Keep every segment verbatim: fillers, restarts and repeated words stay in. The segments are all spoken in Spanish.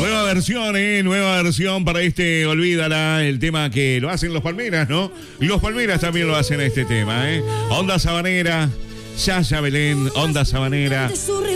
Nueva versión, ¿eh? Nueva versión para este Olvídala, el tema que lo hacen los Palmeras, ¿no? Y los Palmeras también lo hacen este tema, ¿eh? Onda Sabanera, Yaya Belén, Onda Sabanera.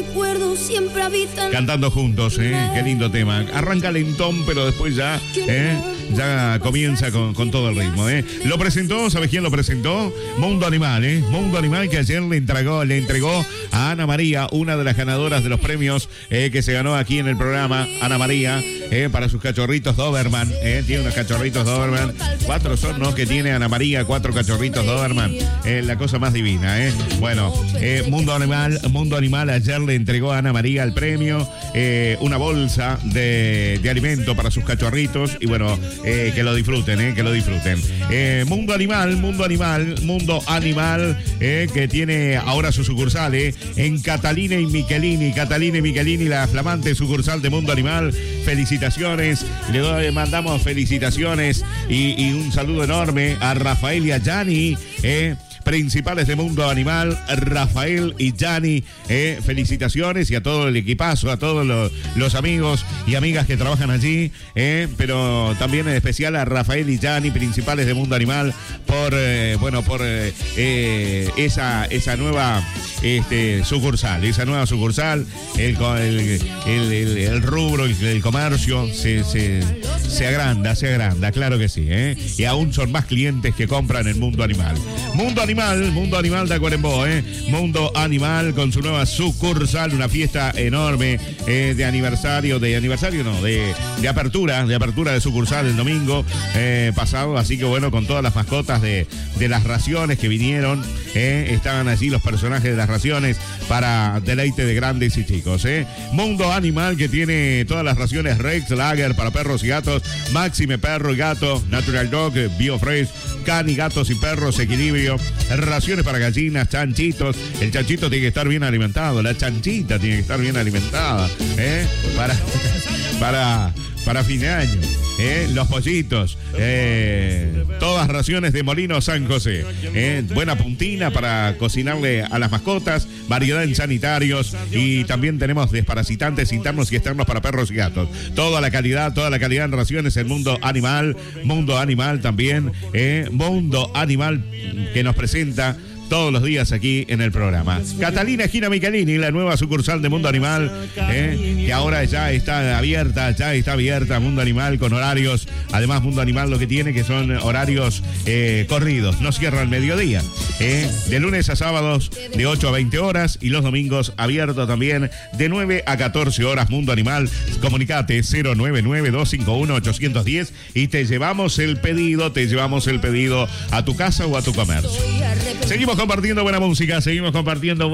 Cantando juntos, ¿eh? Qué lindo tema. Arranca lentón, pero después ya, ¿eh? Ya comienza con, con todo el ritmo, ¿eh? Lo presentó, ¿sabes quién lo presentó? Mundo Animal, ¿eh? Mundo Animal, que ayer le entregó, le entregó a Ana María, una de las ganadoras de los premios eh, que se ganó aquí en el programa. Ana María, eh, para sus cachorritos Doberman, ¿eh? Tiene unos cachorritos Doberman. Cuatro son, ¿no? Que tiene Ana María, cuatro cachorritos Doberman. Eh, la cosa más divina, ¿eh? Bueno, eh, Mundo Animal, Mundo Animal ayer le entregó a Ana María el premio, eh, una bolsa de, de alimento para sus cachorritos y bueno, eh, que lo disfruten, eh, que lo disfruten. Eh, Mundo Animal, Mundo Animal, Mundo Animal, eh, que tiene ahora su sucursal, eh, en Catalina y Michelini, Catalina y Michelini, la flamante sucursal de Mundo Animal. Felicitaciones, le doy, mandamos felicitaciones y, y un saludo enorme a Rafael y a Gianni, eh, principales de Mundo Animal, Rafael y Gianni, eh, felicitaciones y a todo el equipazo, a todos los, los amigos y amigas que trabajan allí, eh, pero también en especial a Rafael y Gianni, principales de Mundo Animal, por eh, bueno, por eh, eh, esa, esa nueva este, sucursal, esa nueva sucursal, el, el, el, el, el rubro, el, el comercio se, se, se agranda, se agranda, claro que sí, eh, y aún son más clientes que compran en Mundo Animal. Mundo Animal Animal, Mundo Animal de Acuarembó, ¿eh? Mundo Animal con su nueva sucursal, una fiesta enorme eh, de aniversario, de aniversario no, de, de apertura, de apertura de sucursal el domingo eh, pasado, así que bueno, con todas las mascotas de, de las raciones que vinieron, eh, estaban allí los personajes de las raciones para deleite de grandes y chicos, ¿eh? Mundo Animal que tiene todas las raciones Rex, Lager para perros y gatos, Máxime perro y gato, Natural Dog, BioFresh, Cani, gatos y perros, Equilibrio, raciones para gallinas, chanchitos. El chanchito tiene que estar bien alimentado, la chanchita tiene que estar bien alimentada, ¿eh? Para, para, para fin de año, ¿eh? Los pollitos, eh, todas raciones de Molino San José, ¿eh? Buena puntina para cocinarle a las mascotas, variedad en sanitarios y también tenemos desparasitantes internos y externos para perros y gatos. Toda la calidad, toda la calidad en raciones en Mundo Animal, Mundo Animal también, ¿eh? Mundo Animal que nos presenta todos los días aquí en el programa. Catalina Esquina Michelini, la nueva sucursal de Mundo Animal, eh, que ahora ya está abierta, ya está abierta Mundo Animal con horarios. Además, Mundo Animal lo que tiene que son horarios eh, corridos, no cierra al mediodía. Eh, de lunes a sábados de ocho a veinte horas y los domingos abierto también de nueve a catorce horas. Mundo Animal, comunicate cero nueve nueve dos cinco uno ocho uno cero y te llevamos el pedido, te llevamos el pedido a tu casa o a tu comercio. Seguimos compartiendo buena música, seguimos compartiendo